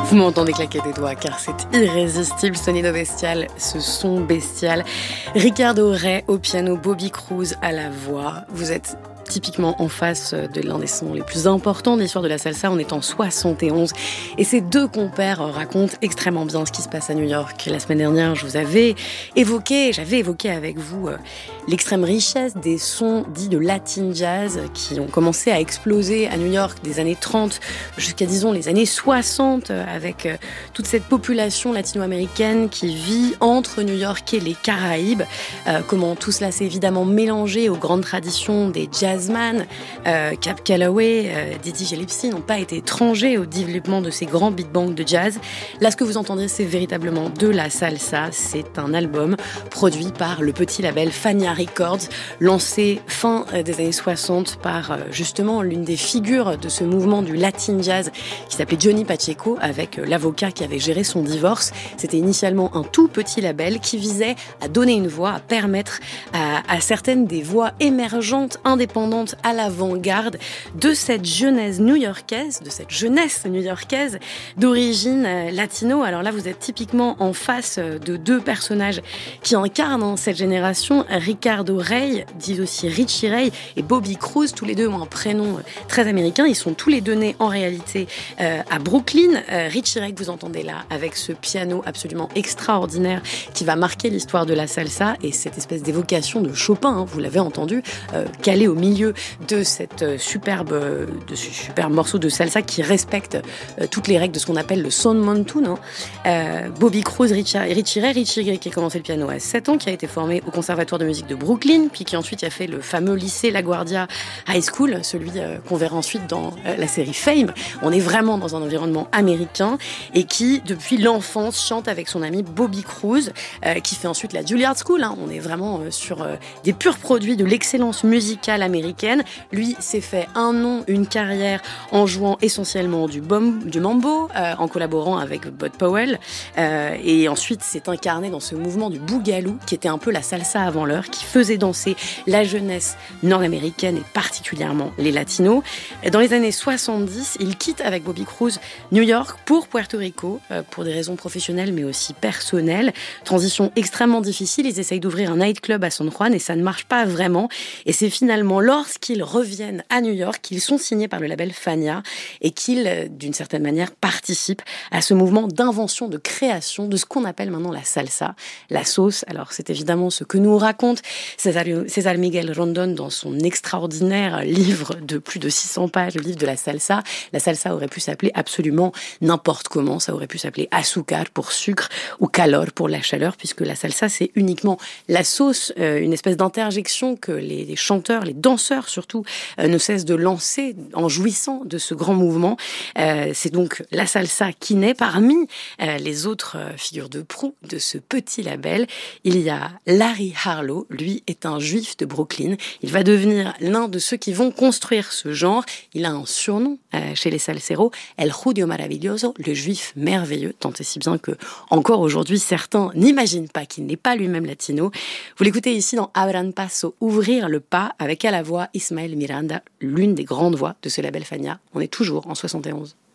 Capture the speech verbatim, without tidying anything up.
Vous m'entendez claquer des doigts car c'est irrésistible, sonido bestial, ce son bestial. Ricardo Rey au piano, Bobby Cruz à la voix. Vous êtes typiquement en face de l'un des sons les plus importants de l'histoire de la salsa. On est en soixante et onze et ces deux compères racontent extrêmement bien ce qui se passe à New York. La semaine dernière, je vous avais évoqué, j'avais évoqué avec vous l'extrême richesse des sons dits de Latin Jazz qui ont commencé à exploser à New York des années trente jusqu'à, disons, les années soixante avec toute cette population latino-américaine qui vit entre New York et les Caraïbes. Euh, comment tout cela s'est évidemment mélangé aux grandes traditions des jazzman. Euh, Cab Calloway, euh, Dizzy Gillespie n'ont pas été étrangers au développement de ces grands big bands de jazz. Là, ce que vous entendez, c'est véritablement de la salsa. C'est un album produit par le petit label Fania Records, lancé fin des années soixante par justement l'une des figures de ce mouvement du Latin Jazz qui s'appelait Johnny Pacheco, avec l'avocat qui avait géré son divorce. C'était initialement un tout petit label qui visait à donner une voix, à permettre à, à certaines des voix émergentes, indépendantes, à l'avant-garde de cette jeunesse new-yorkaise, de cette jeunesse new-yorkaise d'origine latino. Alors là, vous êtes typiquement en face de deux personnages qui incarnent cette génération, Ricardo Rey, dit aussi Richie Ray, et Bobby Cruz. Tous les deux ont un prénom très américain. Ils sont tous les deux nés en réalité euh, à Brooklyn. Euh, Richie Ray que vous entendez là avec ce piano absolument extraordinaire qui va marquer l'histoire de la salsa et cette espèce d'évocation de Chopin, hein, vous l'avez entendu, euh, calé au milieu de cette superbe, de ce superbe morceau de salsa qui respecte euh, toutes les règles de ce qu'on appelle le son montuno. Hein. Euh, Bobby Cruz, Richie Ray, Richie Ray, Richie Ray qui a commencé le piano à sept ans, qui a été formé au Conservatoire de musique de Brooklyn, puis qui ensuite a fait le fameux lycée LaGuardia High School, celui euh, qu'on verra ensuite dans euh, la série Fame. On est vraiment dans un environnement américain et qui, depuis l'enfance, chante avec son ami Bobby Cruz, euh, qui fait ensuite la Juilliard School. Hein. On est vraiment euh, sur euh, des purs produits de l'excellence musicale américaine. Lui s'est fait un nom, une carrière en jouant essentiellement du, bom- du mambo, euh, en collaborant avec Bud Powell, euh, et ensuite s'est incarné dans ce mouvement du boogaloo, qui était un peu la salsa avant l'heure, qui faisait danser la jeunesse nord-américaine et particulièrement les latinos. Dans les années soixante-dix, il quitte avec Bobby Cruz New York pour Puerto Rico, euh, pour des raisons professionnelles mais aussi personnelles. Transition extrêmement difficile, ils essayent d'ouvrir un nightclub à San Juan et ça ne marche pas vraiment. Et c'est finalement lorsqu'ils reviennent à New York qu'ils sont signés par le label Fania et qu'ils, euh, d'une certaine manière, participent à ce mouvement d'invention, de création de ce qu'on appelle maintenant la salsa, la sauce. Alors c'est évidemment ce que nous raconte César, César Miguel Rondon dans son extraordinaire livre de plus de six cents pages, le livre de la salsa. La salsa aurait pu s'appeler absolument n'importe comment, ça aurait pu s'appeler azúcar pour sucre ou calor pour la chaleur, puisque la salsa c'est uniquement la sauce, euh, une espèce d'interjection que les, les chanteurs, les danseurs surtout, euh, ne cessent de lancer en jouissant de ce grand mouvement. Euh, c'est donc la salsa qui naît parmi euh, les autres euh, figures de proue de ce petit label. Il y a Larry Harlow, lui est un juif de Brooklyn. Il va devenir l'un de ceux qui vont construire ce genre. Il a un surnom euh, chez les salseros, El Judío Maravilloso, le juif merveilleux, tant et si bien que encore aujourd'hui certains n'imaginent pas qu'il n'est pas lui-même latino. Vous l'écoutez ici dans Abran Paso, Ouvrir le pas, avec à la voix Ismael Miranda, l'une des grandes voix de ce label Fania. On est toujours en soixante et onze.